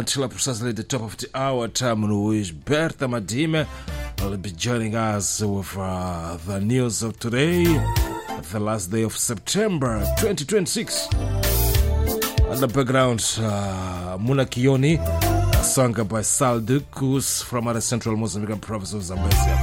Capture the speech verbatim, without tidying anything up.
until precisely the top of the hour time, who is Bertha Madime. Will be joining us with uh, the news of today, the last day of September twenty twenty-six. On the background, uh, Muna Kioni, a song by Sal Dukus from the central Mozambican province of Zambezia.